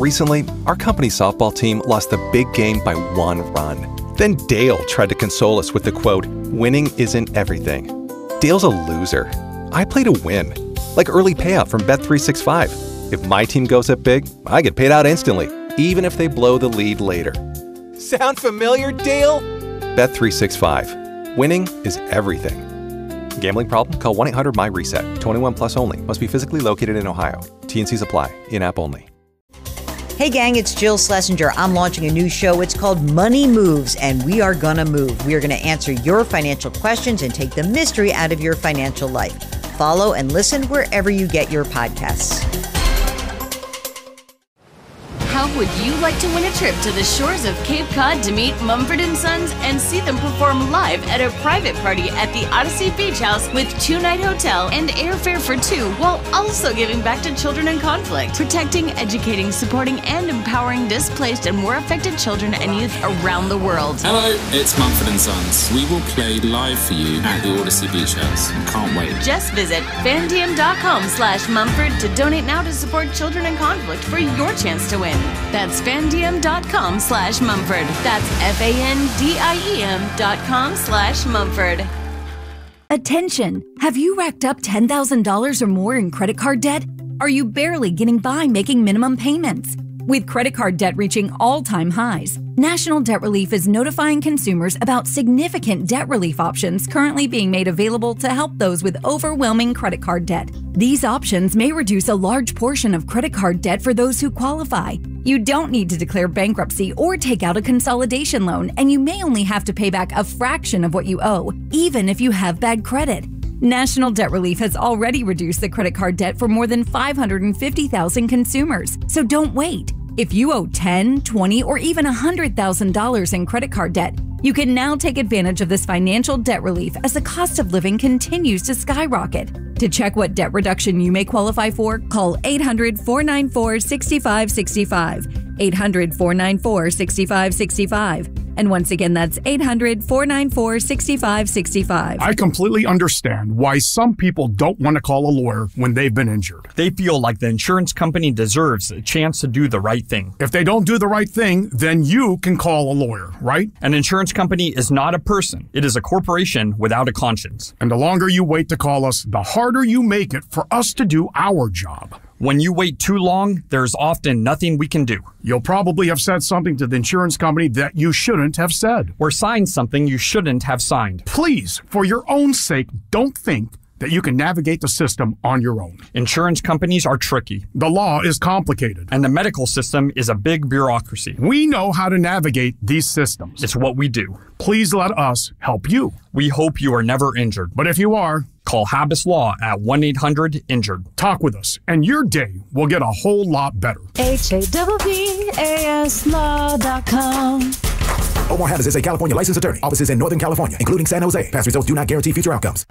Recently, our company's softball team lost the big game by 1 run. Then Dale tried to console us with the quote, "Winning isn't everything." Dale's a loser. I play to win, like early payout from Bet365. If my team goes up big, I get paid out instantly, even if they blow the lead later. Sound familiar, Dale? Bet365. Winning is everything. Gambling problem? Call 1-800-MY-RESET. 21 plus only. Must be physically located in Ohio. T&Cs apply. In-app only. Hey gang, it's Jill Schlesinger. I'm launching a new show. It's called Money Moves, and we are gonna move. We are gonna answer your financial questions and take the mystery out of your financial life. Follow and listen wherever you get your podcasts. How would you like to win a trip to the shores of Cape Cod to meet Mumford & Sons and see them perform live at a private party at the Odyssey Beach House with 2-night hotel and airfare for 2, while also giving back to children in conflict, protecting, educating, supporting, and empowering displaced and war affected children and youth around the world? Hello, it's Mumford & Sons. We will play live for you at the Odyssey Beach House. Can't wait. Just visit fandiem.com/Mumford to donate now to support children in conflict for your chance to win. That's fandiem.com/Mumford. That's FANDIEM.com/Mumford. Attention! Have you racked up $10,000 or more in credit card debt? Are you barely getting by making minimum payments? With credit card debt reaching all-time highs, National Debt Relief is notifying consumers about significant debt relief options currently being made available to help those with overwhelming credit card debt. These options may reduce a large portion of credit card debt for those who qualify. You don't need to declare bankruptcy or take out a consolidation loan, and you may only have to pay back a fraction of what you owe, even if you have bad credit. National Debt Relief has already reduced the credit card debt for more than 550,000 consumers, so don't wait. If you owe $10,000, $20,000, or even $100,000 in credit card debt, you can now take advantage of this financial debt relief as the cost of living continues to skyrocket. To check what debt reduction you may qualify for, call 800-494-6565, 800-494-6565. And once again, that's 800-494-6565. I completely understand why some people don't want to call a lawyer when they've been injured. They feel like the insurance company deserves a chance to do the right thing. If they don't do the right thing, then you can call a lawyer, right? An insurance company is not a person. It is a corporation without a conscience. And the longer you wait to call us, the harder you make it for us to do our job. When you wait too long, there's often nothing we can do. You'll probably have said something to the insurance company that you shouldn't have said. Or signed something you shouldn't have signed. Please, for your own sake, don't think that you can navigate the system on your own. Insurance companies are tricky. The law is complicated. And the medical system is a big bureaucracy. We know how to navigate these systems. It's what we do. Please let us help you. We hope you are never injured. But if you are, call Habas Law at 1-800-INJURED. Talk with us, and your day will get a whole lot better. HABBASLaw.com. Omar Habas is a California licensed attorney. Offices in Northern California, including San Jose. Past results do not guarantee future outcomes.